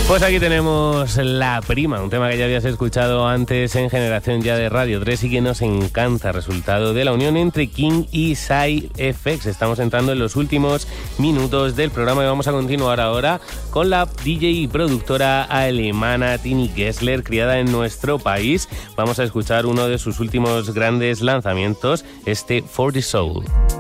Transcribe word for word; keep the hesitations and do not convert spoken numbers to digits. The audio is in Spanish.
Pues aquí tenemos La Prima, un tema que ya habías escuchado antes en Generación Ya de Radio tres y que nos encanta, resultado de la unión entre King y Side F X. Estamos entrando en los últimos minutos del programa y vamos a continuar ahora con la D J y productora alemana Tini Gessler, criada en nuestro país. Vamos a escuchar uno de sus últimos grandes lanzamientos, este For the Soul.